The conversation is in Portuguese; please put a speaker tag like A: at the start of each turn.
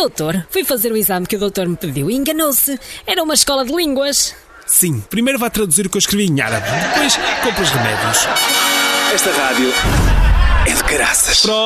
A: Doutor, fui fazer o exame que o doutor me pediu e enganou-se. Era uma escola de línguas.
B: Sim, primeiro vá traduzir o que eu escrevi em árabe, depois compra os remédios.
C: Esta rádio é de caraças.